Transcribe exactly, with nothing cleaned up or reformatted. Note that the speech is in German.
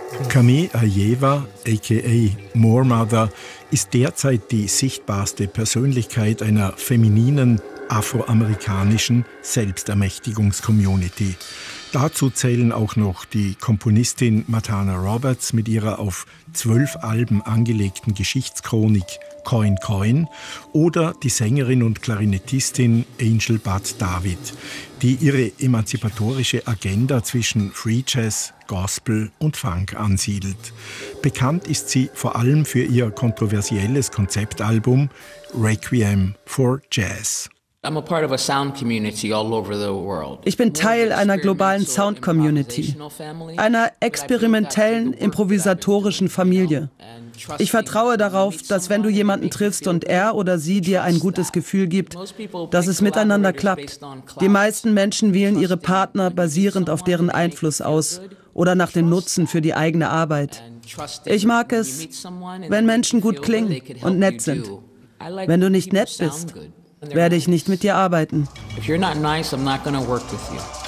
Camille Ajeva, aka More Mother, ist derzeit die sichtbarste Persönlichkeit einer femininen, afroamerikanischen Selbstermächtigungs-Community. Dazu zählen auch noch die Komponistin Matana Roberts mit ihrer auf zwölf Alben angelegten Geschichtschronik Coin Coin oder die Sängerin und Klarinettistin Angel Bud David, die ihre emanzipatorische Agenda zwischen Free Jazz, Gospel und Funk ansiedelt. Bekannt ist sie vor allem für ihr kontroversielles Konzeptalbum Requiem for Jazz. Ich bin Teil einer globalen Sound-Community, einer experimentellen, improvisatorischen Familie. Ich vertraue darauf, dass wenn du jemanden triffst und er oder sie dir ein gutes Gefühl gibt, dass es miteinander klappt. Die meisten Menschen wählen ihre Partner basierend auf deren Einfluss aus oder nach dem Nutzen für die eigene Arbeit. Ich mag es, wenn Menschen gut klingen und nett sind. Wenn du nicht nett bist, werde ich nicht mit dir arbeiten. If you're not nice, I'm not going to work with you.